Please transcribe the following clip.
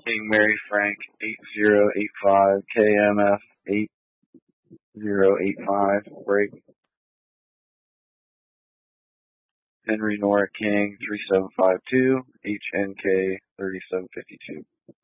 King Mary Frank 8085, KMF 8085, break. Henry Nora King 3752, HNK 3752.